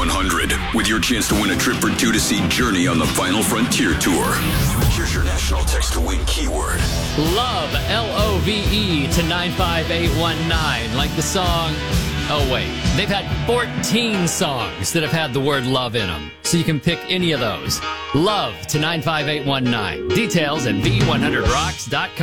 V100 with your chance to win a trip for two to see Journey on the Final Frontier Tour. Here's your national text to win keyword. Love, L-O-V-E, to 95819. Like the song... Oh, wait. They've had 14 songs that have had the word love in them. So you can pick any of those. Love to 95819. Details at V100rocks.com.